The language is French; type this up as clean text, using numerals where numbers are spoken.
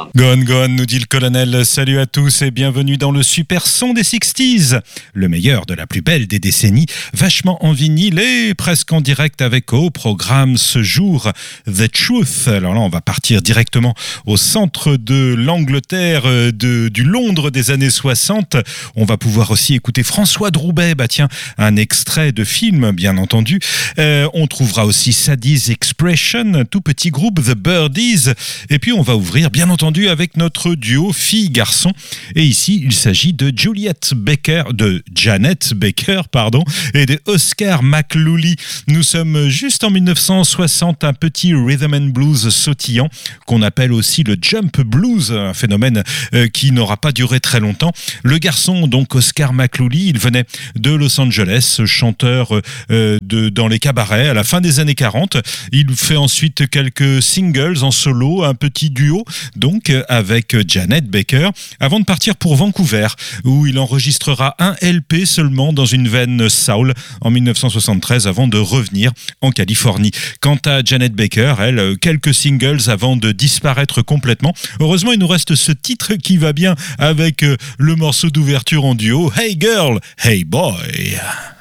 Gone, gone, nous dit le colonel. Salut à tous et bienvenue dans le super son des 60s. Le meilleur de la plus belle des décennies, vachement en vinyle et presque en direct avec au programme ce jour The Truth. Alors là, on va partir directement au centre de l'Angleterre, du Londres des années 60. On va pouvoir aussi écouter François Droubet, un extrait de film, bien entendu. On trouvera aussi Sadie's Expression, tout petit groupe The Birdies. Et puis on va ouvrir, bien entendu, avec notre duo fille-garçon. Et ici, il s'agit de Janet Baker, et de Oscar McLooley. Nous sommes juste en 1960, un petit rhythm and blues sautillant qu'on appelle aussi le jump blues, un phénomène qui n'aura pas duré très longtemps. Le garçon, donc Oscar McLooley, il venait de Los Angeles, chanteur dans les cabarets à la fin des années 40. Il fait ensuite quelques singles en solo, un petit duo, donc avec Janet Baker, avant de partir pour Vancouver, où il enregistrera un LP seulement dans une veine soul en 1973 avant de revenir en Californie. Quant à Janet Baker, elle, quelques singles avant de disparaître complètement. Heureusement, il nous reste ce titre qui va bien avec le morceau d'ouverture en duo, Hey Girl, Hey Boy.